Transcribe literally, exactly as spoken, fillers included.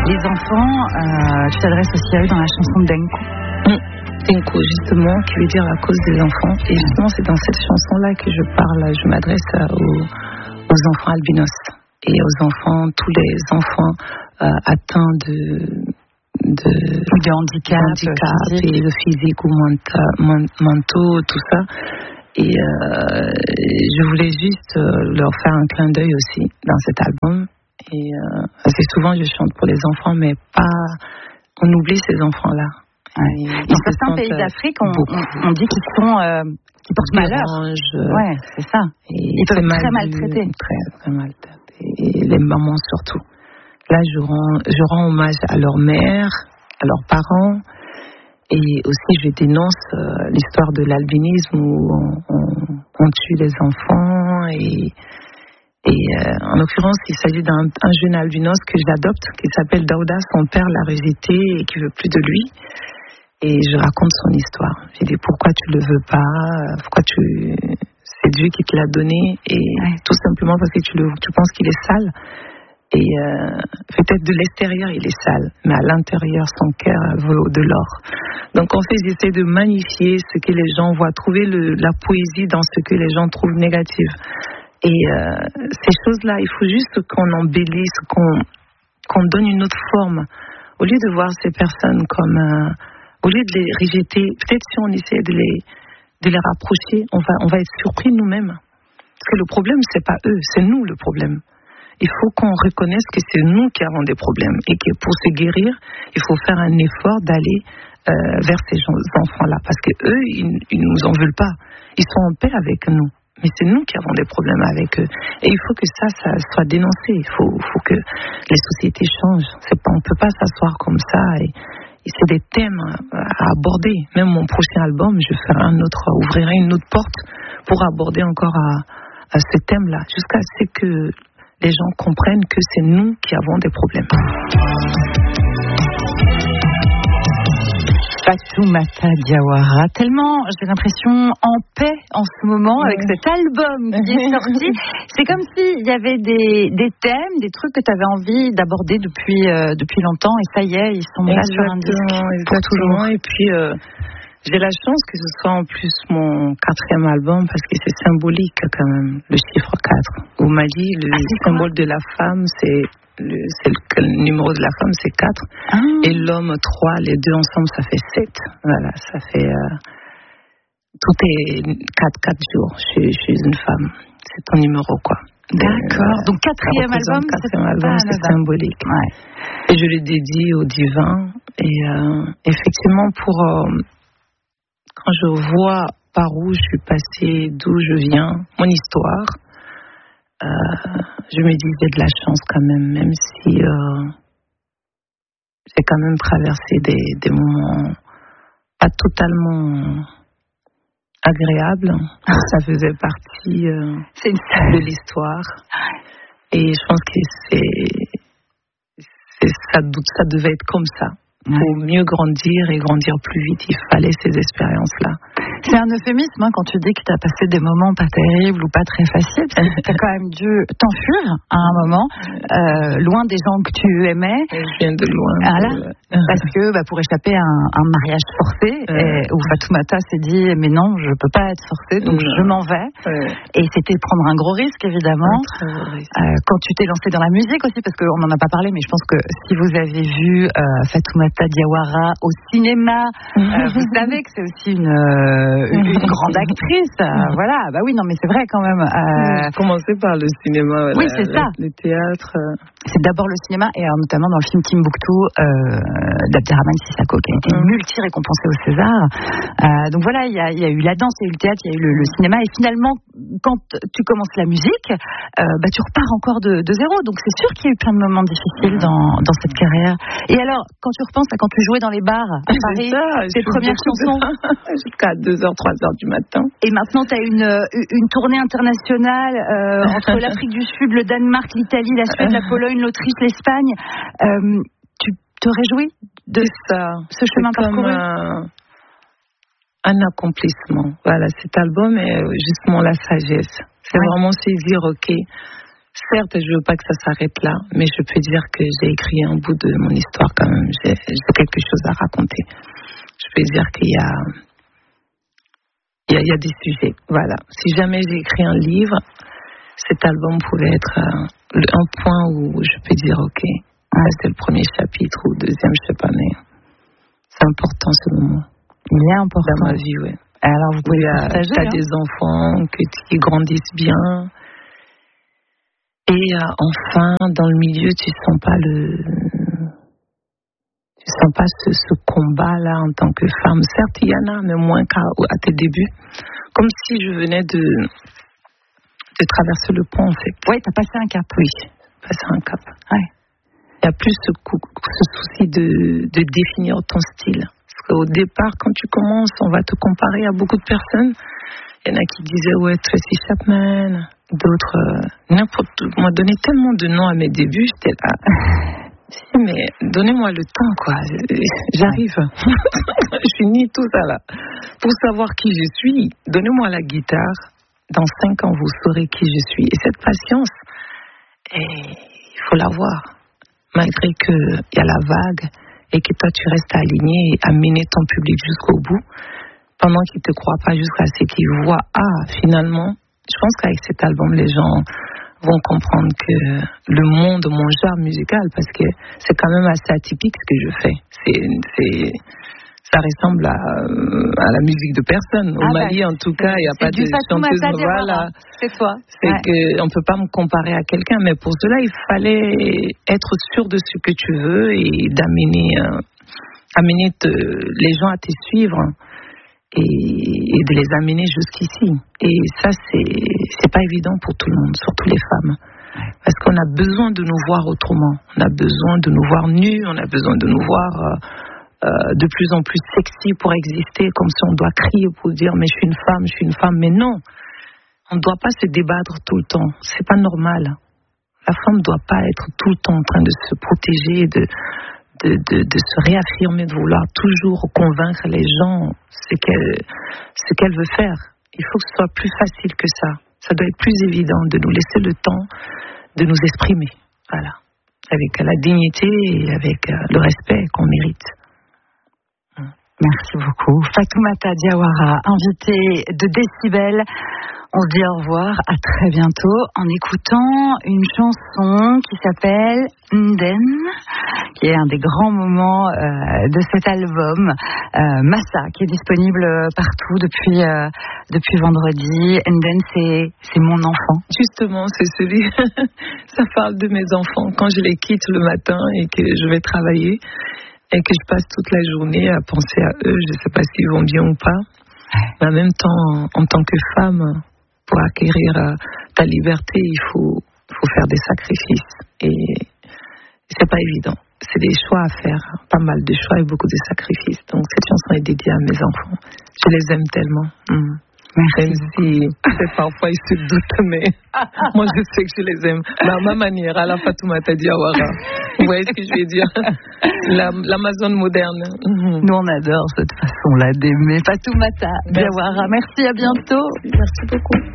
Les enfants, euh, tu t'adresses aussi à eux dans la chanson de Denko. Mmh. Denko, justement, qui veut dire à cause des enfants. Et justement, c'est dans cette chanson-là que je parle, je m'adresse aux, aux enfants albinos et aux enfants, tous les enfants euh, atteints de, de, de handicap, handicap physique. et de physique ou menta, man, mentaux, tout ça. Et euh, je voulais juste euh, leur faire un clin d'œil aussi dans cet album. Et euh, assez souvent, je chante pour les enfants, mais pas. On oublie ces enfants-là. Ouais. Dans certains pays d'Afrique, on, on, on dit qu'ils sont, euh, qu'ils portent malheur. Euh, ouais, c'est ça. Et ils peuvent être mal très maltraités. Très, très maltraités. Et les mamans surtout. Là, je rends, je rends hommage à leur mère, à leurs parents. Et aussi, je dénonce euh, l'histoire de l'albinisme où on, on, on tue les enfants. Et, et euh, en l'occurrence, il s'agit d'un un jeune albinos que j'adopte, qui s'appelle Daouda. Son père l'a rejeté et qui veut plus de lui. Et je raconte son histoire. J'ai dit pourquoi tu le veux pas, pourquoi tu, c'est Dieu qui te l'a donné, et ouais. Tout simplement parce que tu le, tu penses qu'il est sale. Et euh, peut-être de l'extérieur il est sale, mais à l'intérieur son cœur vaut de l'or. Donc en fait j'essaie de magnifier ce que les gens voient, trouver le, la poésie dans ce que les gens trouvent négatif. Et euh, ces choses-là, il faut juste qu'on embellisse, qu'on, qu'on donne une autre forme. Au lieu de voir ces personnes comme, euh, au lieu de les rejeter, peut-être si on essaie de les, de les rapprocher, on va, on va être surpris nous-mêmes. Parce que le problème c'est pas eux, c'est nous le problème. Il faut qu'on reconnaisse que c'est nous qui avons des problèmes et que pour se guérir, il faut faire un effort d'aller euh, vers ces enfants-là. Parce qu'eux, ils ne nous en veulent pas. Ils sont en paix avec nous. Mais c'est nous qui avons des problèmes avec eux. Et il faut que ça, ça soit dénoncé. Il faut, faut que les sociétés changent. C'est pas, on ne peut pas s'asseoir comme ça. Et, et c'est des thèmes à aborder. Même mon prochain album, je ferai un autre, ouvrirai une autre porte pour aborder encore à, à ce thème-là. Jusqu'à ce que les gens comprennent que c'est nous qui avons des problèmes. Fatoumata Diawara, tellement j'ai l'impression en paix en ce moment avec mmh. cet album qui est sorti. C'est comme s'il y avait des, des thèmes, des trucs que tu avais envie d'aborder depuis, euh, depuis longtemps et ça y est, ils sont là sur un disque. Exactement, et puis euh, j'ai la chance que ce soit en plus mon quatrième album parce que c'est symbolique quand même, le chiffre quatre. Au Mali, le ah, symbole de la femme, c'est le, c'est le, le numéro de la femme, c'est quatre. Ah. Et l'homme, trois, les deux ensemble, ça fait sept. Voilà, ça fait... Euh, tout est quatre, quatre jours. Je, je suis une femme. C'est ton numéro, quoi. D'accord. Euh, Donc quatrième album, quatrième album, c'est album. symbolique. Ouais. Et je le dédie au divin. Et euh, effectivement, pour... Euh, quand je vois par où je suis passée, d'où je viens, mon histoire, euh, je me dis j'ai de la chance quand même, même si euh, j'ai quand même traversé des, des moments pas totalement agréables. Ça faisait partie euh, c'est une... de l'histoire. Et je pense que c'est, c'est ça, ça devait être comme ça. Pour mieux grandir et grandir plus vite, il fallait ces expériences-là. C'est un euphémisme hein, quand tu dis que tu as passé des moments pas terribles ou pas très faciles. Tu as quand même dû t'enfuir à un moment, euh, loin des gens que tu aimais. Et je viens de loin. Voilà, de... parce que bah, pour échapper à un, un mariage forcé, euh... et, où Fatoumata s'est dit mais non, je peux pas être forcée, donc non. je m'en vais. Euh... Et c'était prendre un gros risque évidemment. Gros risque. Euh, quand tu t'es lancée dans la musique aussi, parce qu'on n'en a pas parlé, mais je pense que si vous avez vu euh, Fatoumata Diawara au cinéma, euh, vous savez que c'est aussi une Une, une grande actrice, euh, voilà. Bah oui, non, mais c'est vrai quand même. Euh... Commencer par le cinéma, oui, la, c'est ça. Le théâtre. C'est d'abord le cinéma, et alors, notamment dans le film Timbuktu euh, d'Abderrahmane Sissako, qui a été mmh. multi-récompensé au César. Euh, donc voilà, il y, y a eu la danse, il y a eu le théâtre, il y a eu le, le cinéma, et finalement, quand tu commences la musique, euh, bah, tu repars encore de, de zéro. Donc c'est sûr qu'il y a eu plein de moments difficiles dans, dans cette carrière. Et alors, quand tu repenses à quand tu jouais dans les bars à Paris, ça, tes premières chansons, jusqu'à deux heures, trois heures du matin. Et maintenant, tu as une, une tournée internationale euh, entre l'Afrique du Sud, le Danemark, l'Italie, la Suède, la Pologne, l'Autriche, l'Espagne. Euh, tu te réjouis de ça, ce chemin parcouru? Un, un accomplissement. Voilà, cet album est justement la sagesse. C'est ouais. vraiment se dire, ok, Certes, je veux pas que ça s'arrête là, mais je peux dire que j'ai écrit un bout de mon histoire quand même. J'ai, j'ai quelque chose à raconter. Je peux dire qu'il y a, il y a, il y a des sujets. Voilà. Si jamais j'ai écrit un livre, cet album pourrait être un, un point où je peux dire, ok, ça c'est le premier chapitre ou le deuxième, je sais pas, mais c'est important ce moment. Il est important dans ma vie, oui. Alors vous pouvez partager. Tu as hein. des enfants que qui grandissent bien. Et euh, enfin, dans le milieu, tu sens pas le, tu sens pas ce, ce combat-là en tant que femme. Certes, il y en a, mais moins qu'à à tes débuts. Comme si je venais de, de traverser le pont, en fait. Oui, t'as passé un cap. Oui, passé un cap. Ouais. Il y a plus ce, coup, ce souci de, de définir ton style. Parce qu'au départ, quand tu commences, on va te comparer à beaucoup de personnes. Il y en a qui disaient, ouais, Tracy Chapman. D'autres, euh, n'importe où. On m'a donné tellement de noms à mes débuts, j'étais là. Mais donnez-moi le temps, quoi. J'arrive. Je finis tout ça là. Pour savoir qui je suis, donnez-moi la guitare. Dans cinq ans, vous saurez qui je suis. Et cette patience, et il faut l'avoir. Malgré qu'il y a la vague et que toi, tu restes aligné et amener ton public jusqu'au bout, pendant qu'ils ne te croient pas jusqu'à ce qu'ils voient, ah, finalement, je pense qu'avec cet album, les gens vont comprendre que le monde, mon genre musical, parce que c'est quand même assez atypique ce que je fais. C'est, c'est, ça ressemble à, à la musique de personne. Au ah Mali, bah, en tout cas, il n'y a pas de chanteuse. Voilà. C'est toi. C'est ouais. qu'on ne peut pas me comparer à quelqu'un, mais pour cela, il fallait être sûr de ce que tu veux et d'amener euh, amener te, les gens à te suivre. Et, et de les amener jusqu'ici. Et ça, c'est, c'est pas évident pour tout le monde, surtout les femmes. Parce qu'on a besoin de nous voir autrement. On a besoin de nous voir nus, on a besoin de nous voir euh, euh, de plus en plus sexy pour exister, comme si on doit crier pour dire mais je suis une femme, je suis une femme. Mais non, on ne doit pas se débattre tout le temps. C'est pas normal. La femme ne doit pas être tout le temps en train de se protéger, de De, de, de se réaffirmer, de vouloir toujours convaincre les gens ce qu'elle, ce qu'elle veut faire. Il faut que ce soit plus facile que ça. Ça doit être plus évident de nous laisser le temps de nous exprimer. Voilà. Avec la dignité et avec le respect qu'on mérite. Merci beaucoup. Fatoumata Diawara, invitée de Décibel. On se dit au revoir, à très bientôt, en écoutant une chanson qui s'appelle Nden, qui est un des grands moments euh, de cet album, euh, Massa, qui est disponible partout depuis, euh, depuis vendredi. Nden, c'est, c'est mon enfant. Justement, c'est celui, ça parle de mes enfants. Quand je les quitte le matin et que je vais travailler et que je passe toute la journée à penser à eux, je ne sais pas s'ils vont bien ou pas. Mais en même temps, en tant que femme, pour acquérir euh, ta liberté, il faut, faut faire des sacrifices. Et c'est pas évident. C'est des choix à faire, pas mal de choix et beaucoup de sacrifices. Donc cette chanson est dédiée à mes enfants. Je les aime tellement. Mmh. Même si parfois ils se doutent, mais moi je sais que je les aime. À ma manière, à la Fatoumata Diawara. Vous voyez ce que je veux dire? La, L'Amazone moderne. Mmh. Nous on adore cette façon-là d'aimer Fatoumata Diawara. Merci, à bientôt. Merci beaucoup.